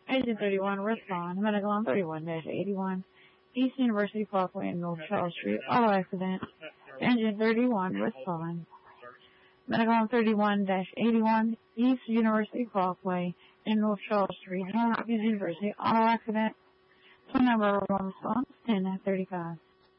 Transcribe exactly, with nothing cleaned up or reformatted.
Engine thirty-one, respond. Medical on thirty-one dash eighty-one, East University Parkway and North Charles Street, auto accident. Engine thirty-one, respond. Medical on thirty-one dash eighty-one, East University Parkway and North Charles Street, Johns Hopkins University, auto accident. Phone number one response, ten thirty-five.